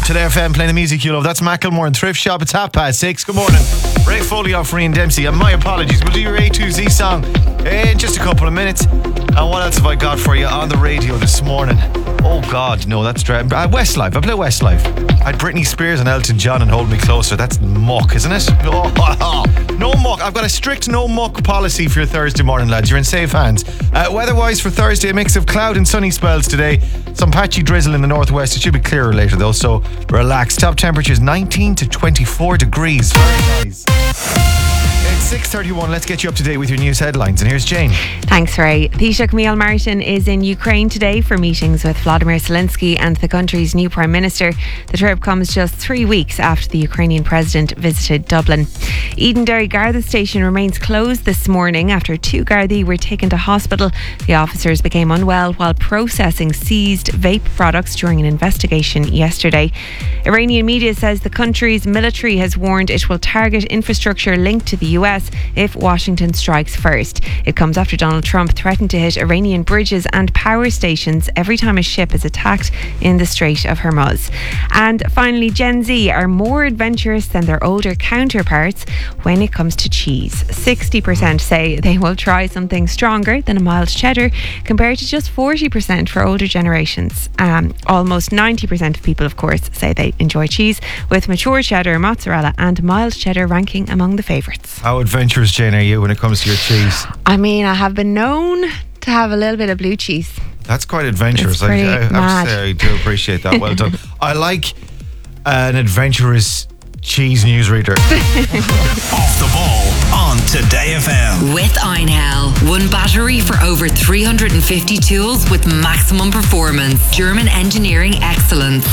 Today FM playing the music you love. That's Macklemore and Thrift Shop. It's 6:30. Good morning. Ray Foley off Rian Dempsey. And my apologies. We'll do your A to Z song in just a couple of minutes. And what else have I got for you on the radio this morning? Oh God, no, that's Westlife. I play Westlife. I had Britney Spears and Elton John and Hold Me Closer. That's muck, isn't it? Oh, no muck. I've got a strict no muck policy for your Thursday morning, lads. You're in safe hands. Weather-wise for Thursday, a mix of cloud and sunny spells today. Some patchy drizzle in the northwest. It should be clearer later though, so relax. Top temperatures 19 to 24 degrees. Very nice. It's 6:31. Let's get you up to date with your news headlines. And here's Jane. Thanks, Ray. Taoiseach Micheál Martin is in Ukraine today for meetings with Vladimir Zelensky and the country's new Prime Minister. The trip comes just 3 weeks after the Ukrainian president visited Dublin. Edenderry Garda station remains closed this morning after 2 Gardaí were taken to hospital. The officers became unwell while processing seized vape products during an investigation yesterday. Iranian media says the country's military has warned it will target infrastructure linked to the US if Washington strikes first. It comes after Donald Trump threatened to hit Iranian bridges and power stations every time a ship is attacked in the Strait of Hormuz. And finally, Gen Z are more adventurous than their older counterparts when it comes to cheese. 60% say they will try something stronger than a mild cheddar, compared to just 40% for older generations. Almost 90% of people, of course, say they enjoy cheese, with mature cheddar, mozzarella and mild cheddar ranking among the favourites. How adventurous, Jane, are you when it comes to your cheese? I mean, I have been known to have a little bit of blue cheese. That's quite adventurous. I have to say, I do appreciate that. Well done. I like an adventurous cheese newsreader. Off the ball on Today FM. With Einhell. One battery for over 350 tools with maximum performance. German engineering excellence.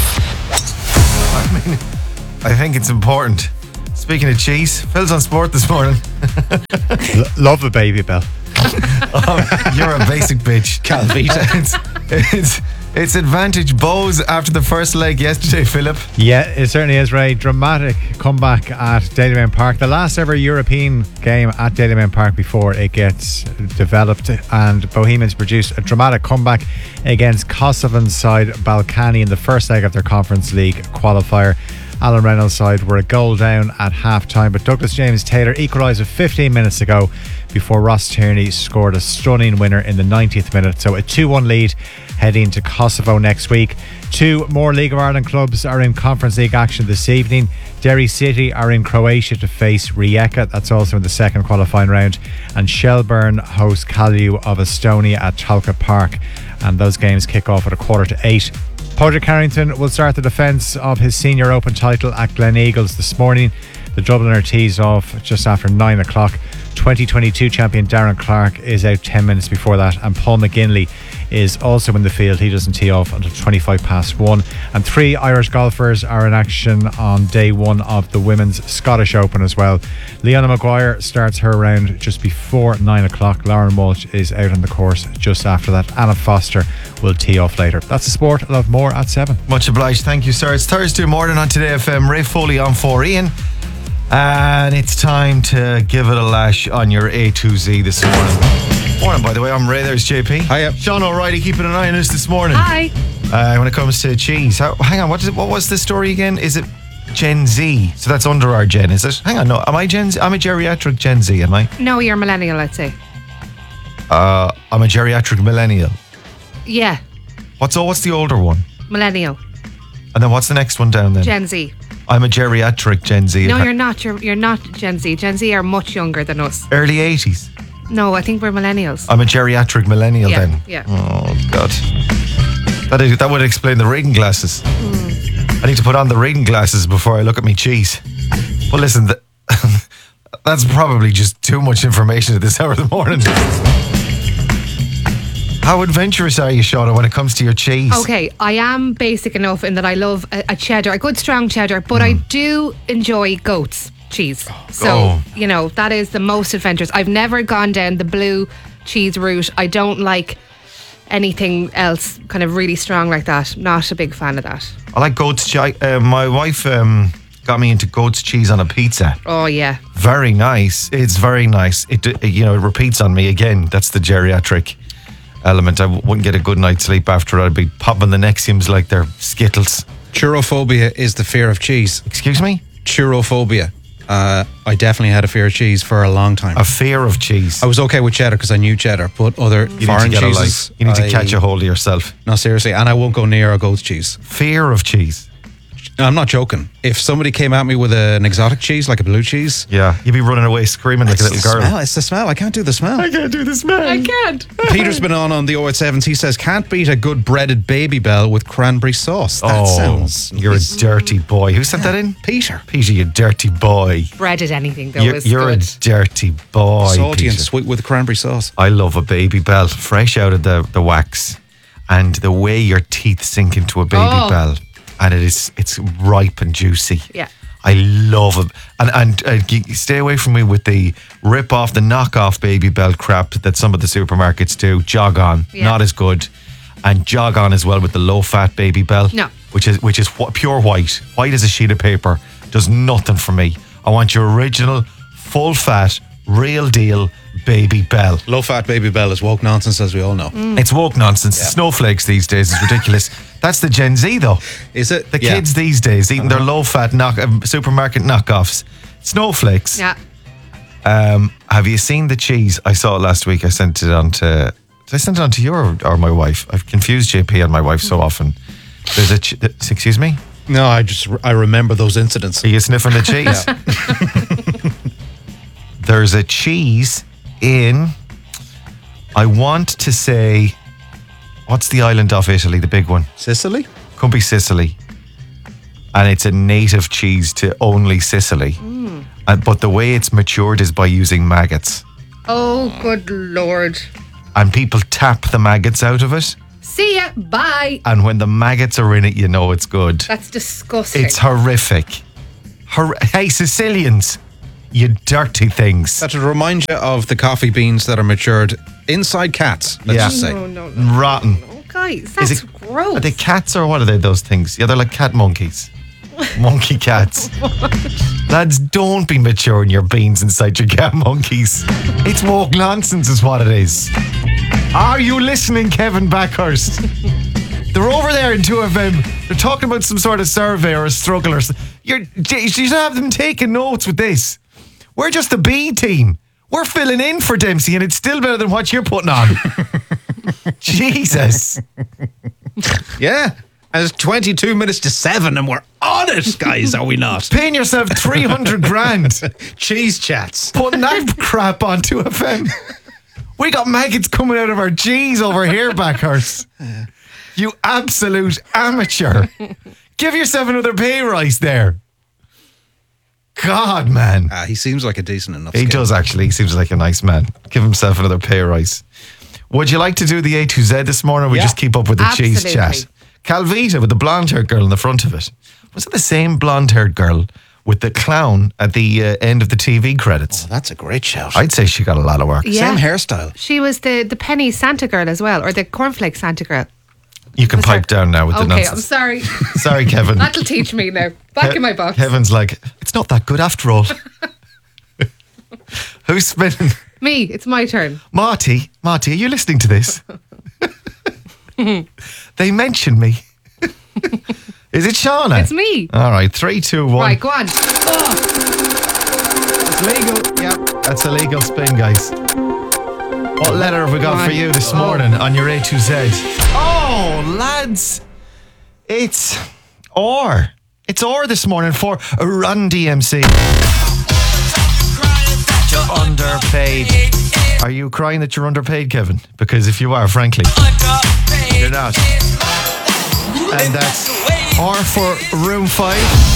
I think it's important. Speaking of cheese, Phil's on sport this morning. Love a baby bell. You're a basic bitch. Calvita. It's advantage Bows after the first leg yesterday, Philip. Yeah, it certainly is, Ray. Dramatic comeback at Dalymount Park. The last ever European game at Dalymount Park before it gets developed, and Bohemians produced a dramatic comeback against Kosovan side Balkany in the first leg of their Conference League qualifier. Alan Reynolds' side were a goal down at half-time, but Douglas James Taylor equalised 15 minutes ago before Ross Tierney scored a stunning winner in the 90th minute. So a 2-1 lead heading to Kosovo next week. 2 more League of Ireland clubs are in Conference League action this evening. Derry City are in Croatia to face Rijeka. That's also in the second qualifying round. And Shelburne host Kalju of Estonia at Talca Park. And those games kick off at 7:45. Padraig Harrington will start the defence of his Senior Open title at Gleneagles this morning. The Dubliner tees off just after 9 o'clock. 2022 champion Darren Clark is out 10 minutes before that, and Paul McGinley is also in the field. He doesn't tee off until 1:25. And 3 Irish golfers are in action on day 1 of the Women's Scottish Open as well. Leona Maguire starts her round just before 9 o'clock. Lauren Walsh is out on the course just after that. Anna Foster will tee off later. That's the sport. I'll have more at 7. Much obliged. Thank you, sir. It's Thursday morning on Today FM. Ray Foley on for Ian. And it's time to give it a lash on your A to Z this morning. Morning, by the way. I'm Ray. There's JP. Hiya. Sean O'Reilly keeping an eye on us this morning. Hi. When it comes to cheese. Hang on. What was the story again? Is it Gen Z? So that's under our gen, is it? Hang on. No. Am I Gen Z? I'm a geriatric Gen Z, am I? No, you're a millennial, I'd say. I'm a geriatric millennial. Yeah. What's the older one? Millennial. And then what's the next one down then? Gen Z. I'm a geriatric Gen Z. No, you're not. You're not Gen Z. Gen Z are much younger than us. Early 80s. No, I think we're millennials. I'm a geriatric millennial then. Yeah. Oh, God. That would explain the reading glasses. I need to put on the reading glasses before I look at me cheese. Well, listen, that's probably just too much information at this hour of the morning. How adventurous are you, Shauna, when it comes to your cheese? Okay, I am basic enough in that I love a cheddar, a good strong cheddar, but I do enjoy goat's cheese. So, you know, that is the most adventurous. I've never gone down the blue cheese route. I don't like anything else kind of really strong like that. Not a big fan of that. I like goat's cheese. My wife got me into goat's cheese on a pizza. Oh, yeah. Very nice. It's very nice. It repeats on me again. That's the geriatric element. I wouldn't get a good night's sleep after it. I'd be popping the Nexiums like they're Skittles. Churrophobia is the fear of cheese. Excuse me? Churrophobia. I definitely had a fear of cheese for a long time. A fear of cheese. I was okay with cheddar because I knew cheddar, but other foreign cheeses... You need to catch a hold of yourself. No, seriously. And I won't go near a goat's cheese. Fear of cheese. I'm not joking. If somebody came at me with an exotic cheese, like a blue cheese... Yeah, you'd be running away screaming like a little girl. It's the smell. I can't do the smell. I can't do the smell. I can't. Peter's been on the 087s. He says, can't beat a good breaded Baby Bell with cranberry sauce. That sounds... You're a dirty boy. Who sent that in? Peter. Peter, you dirty boy. Breaded anything, though, is You're good. a dirty boy, Salty Peter. and sweet with cranberry sauce. I love a Baby Bell, fresh out of the wax. And the way your teeth sink into a Baby Bell. And it's ripe and juicy. Yeah. I love it. And you stay away from me with the rip-off, the knockoff Baby Bell crap that some of the supermarkets do. Jog On, not as good. And jog on as well with the low-fat Baby Bell. No. Which is pure white. White as a sheet of paper. Does nothing for me. I want your original, full-fat, real deal Baby Bell. Low-fat Baby Bell is woke nonsense, as we all know. It's woke nonsense. Snowflakes these days is ridiculous. That's the Gen Z, though. Is it? The kids these days eating their low-fat supermarket knockoffs. Snowflakes. Yeah. Have you seen the cheese? I saw it last week. I sent it on to... Did I send it on to you or my wife? I've confused JP and my wife so often. There's excuse me? No, I remember those incidents. Are you sniffing the cheese? There's a cheese in... I want to say... What's the island off Italy, the big one? Sicily? Could be Sicily. And it's a native cheese to only Sicily. But the way it's matured is by using maggots. Oh, good Lord. And people tap the maggots out of it. See ya. Bye. And when the maggots are in it, you know it's good. That's disgusting. It's horrific. Hey, Sicilians, you dirty things. That would remind you of the coffee beans that are matured inside cats, let's just say. No. Rotten. Oh, guys, that's gross. Are they cats or what are they, those things? Yeah, they're like cat monkeys. Monkey cats. Lads, don't be maturing your beans inside your cat monkeys. It's woke nonsense is what it is. Are you listening, Kevin Backhurst? They're over there in 2FM. They're talking about some sort of survey or a struggle or something. You should have them taking notes with this. We're just the B team. We're filling in for Dempsey and it's still better than what you're putting on. Jesus. Yeah. And it's 22 minutes to 7 and we're on it, guys, are we not? Paying yourself 300 grand. Cheese chats. Putting that crap on 2FM. We got maggots coming out of our G's over here, Backhurst. You absolute amateur. Give yourself another pay rise there. God, man. He seems like a decent enough He does, actually. He seems like a nice man. Give himself another pay rise. Would you like to do the A to Z this morning or we just keep up with the cheese chat? Calvita with the blonde-haired girl in the front of it. Was it the same blonde-haired girl with the clown at the end of the TV credits? Oh, that's a great shout. I'd say she got a lot of work. Yeah. Same hairstyle. She was the penny Santa girl as well, or the cornflake Santa girl. You can pipe down now with the nonsense. Okay, I'm sorry. Sorry, Kevin. That'll teach me now. Back in my box. Kevin's like, it's not that good after all. Who's spinning? Me, it's my turn. Marty, are you listening to this? They mentioned me. Is it Shauna? It's me. All right, 3, 2, 1. Right, go on. Oh. It's legal. Yeah, that's a legal spin, guys. What letter have we got for you this morning on your A to Z? Oh, lads. It's R. It's R this morning for Run DMC. You're underpaid. Are you crying that you're underpaid, Kevin? Because if you are, frankly, you're not. And that's R for Room 5.